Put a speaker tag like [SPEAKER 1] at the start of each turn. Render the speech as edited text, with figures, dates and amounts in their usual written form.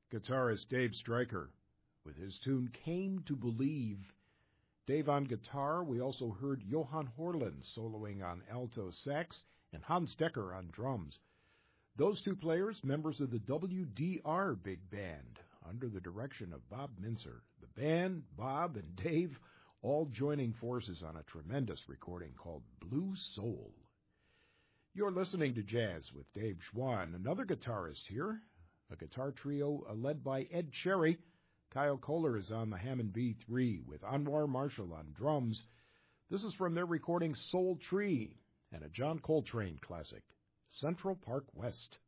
[SPEAKER 1] guitarist Dave Stryker with his tune Came to Believe. Dave on guitar. We also heard Johan Horland soloing on alto sax and Hans Decker on drums. Those two players, members of the WDR Big Band, under the direction of Bob Minzer. The band, Bob, and Dave all joining forces on a tremendous recording called Blue Soul. You're listening to Jazz with Dave Schwann, another guitarist here, a guitar trio led by Ed Cherry. Kyle Kohler is on the Hammond B3 with Anwar Marshall on drums. This is from their recording Soul Tree and a John Coltrane classic, Central Park West.